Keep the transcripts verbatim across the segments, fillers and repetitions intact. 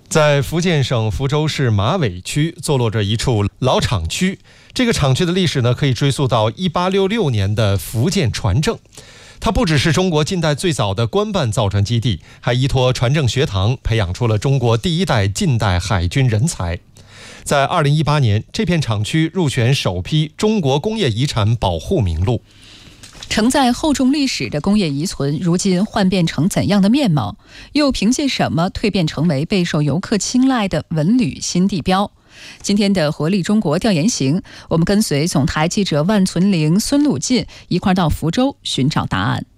在福建省福州市马尾区坐落着一处老厂区，这个厂区的历史呢，可以追溯到一八六六年的福建船政。它不只是中国近代最早的官办造船基地，还依托船政学堂培养出了中国第一代近代海军人才。在二零一八年，这片厂区入选首批中国工业遗产保护名录。 承载厚重历史的工业遗存，如今幻变成怎样的面貌？又凭借什么蜕变成为备受游客青睐的文旅新地标？今天的活力中国调研行，我们跟随总台记者万存玲、孙鲁进一块到福州寻找答案。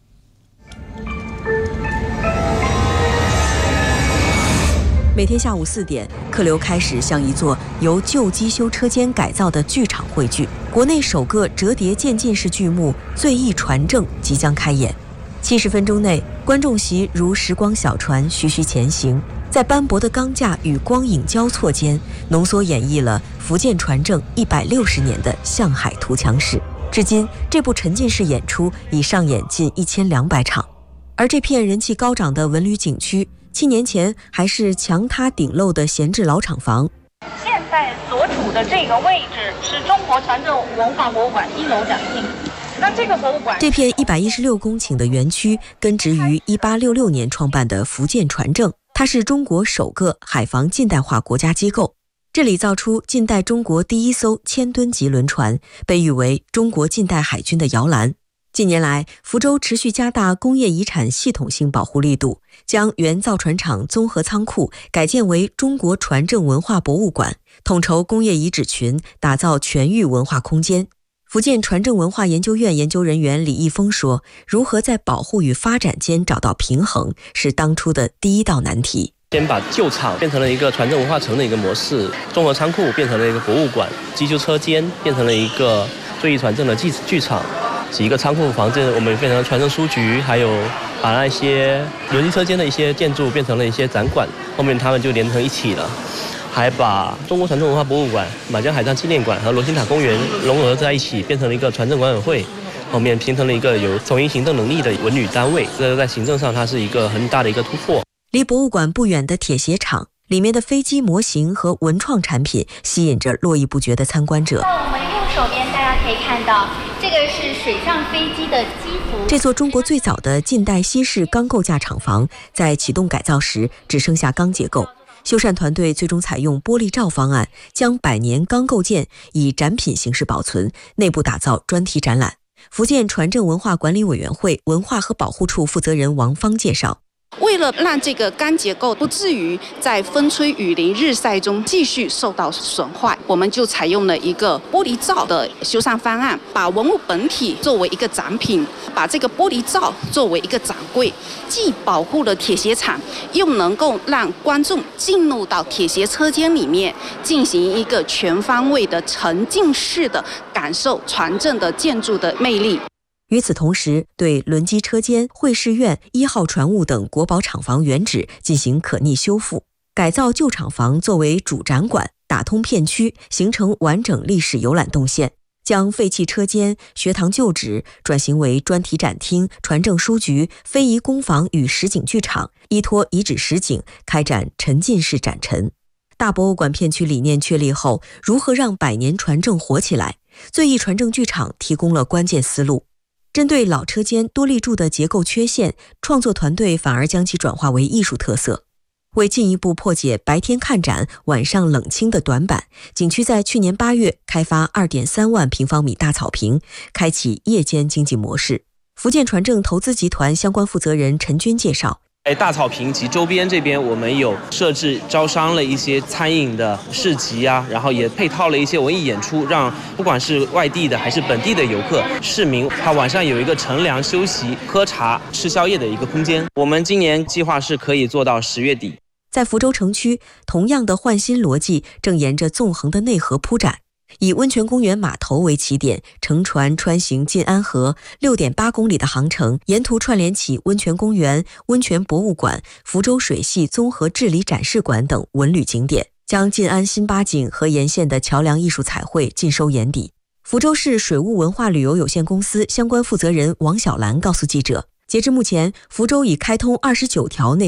每天下午四点，客流开始向一座由旧机修车间改造的剧场汇聚。国内首个折叠渐进式剧目《醉意传政》即将开演。七十分钟内，观众席如时光小船徐徐前行，在斑驳的钢架与光影交错间，浓缩演绎了福建船政一百六十年的向海图强史。至今，这部沉浸式演出已上演近一千两百场。而这片人气高涨的文旅景区，七年前还是墙塌顶漏的闲置老厂房。 现在所处的这个位置是中国船政文化博物馆一楼展厅。那这个博物馆， 这片一百一十六公顷的园区根植于一八六六年创办的福建船政，它是中国首个海防近代化国家机构。这里造出近代中国第一艘千吨级轮船，被誉为中国近代海军的摇篮。近年来，福州持续加大工业遗产系统性保护力度，将原造船厂综合仓库改建为中国船政文化博物馆，统筹工业遗址群，打造全域文化空间。福建船政文化研究院研究人员李毅峰说，如何在保护与发展间找到平衡，是当初的第一道难题。 先把旧厂变成了一个船政文化城的一个模式，综合仓库变成了一个博物馆，机修车间变成了一个醉意传政的剧剧场，几个仓库房间我们变成了船政书局，还有把那些轮机车间的一些建筑变成了一些展馆，后面他们就连成一起了。还把中国船政文化博物馆、满江海战纪念馆和罗星塔公园融合在一起，变成了一个船政管委会，后面形成了一个有总营行政能力的文旅单位。这在行政上它是一个很大的一个突破。 离博物馆不远的铁鞋厂，里面的飞机模型和文创产品吸引着络绎不绝的参观者。 在我们右手边，大家可以看到，这个是水上飞机的机服。 这座中国最早的近代西式钢构架厂房，在启动改造时只剩下钢结构。修缮团队最终采用玻璃罩方案，将百年钢构件以展品形式保存，内部打造专题展览。福建船政文化管理委员会文化和保护处负责人王芳介绍， 为了让这个钢结构不至于在风吹雨淋日晒中继续受到损坏，我们就采用了一个玻璃罩的修缮方案，把文物本体作为一个展品，把这个玻璃罩作为一个展柜，既保护了铁鞋厂，又能够让观众进入到铁鞋车间里面，进行一个全方位的沉浸式的感受船政的建筑的魅力。 与此同时，对轮机车间、会试院、一号船坞等国宝厂房原址进行可逆修复，改造旧厂房作为主展馆，打通片区，形成完整历史游览动线，将废弃车间、学堂旧址转型为专题展厅、船政书局、非遗工坊与实景剧场，依托遗址实景开展沉浸式展陈。大博物馆片区理念确立后，如何让百年船政活起来？醉意船政剧场提供了关键思路。针对老车间多立柱的结构缺陷，创作团队反而将其转化为艺术特色。为进一步破解白天看展、晚上冷清的短板，景区在去年八月开发 二点三万平方米大草坪，开启夜间经济模式。福建船政投资集团相关负责人陈军介绍， 在大草坪及周边这边，我们有设置招商了一些餐饮的市集啊，然后也配套了一些文艺演出，让不管是外地的还是本地的游客、市民，他晚上有一个乘凉休息、喝茶、吃宵夜的一个空间。我们今年计划是可以做到十月底。 在福州城区，同样的换新逻辑正沿着纵横的内河铺展。以温泉公园码头为起点，乘船穿行晋安河 六点八公里的航程，沿途串联起温泉公园、温泉博物馆、福州水系综合治理展示馆等文旅景点，将晋安新八景和沿线的桥梁艺术彩绘尽收眼底。福州市水务文化旅游有限公司相关负责人王小兰告诉记者，截至目前，福州已开通二十九条内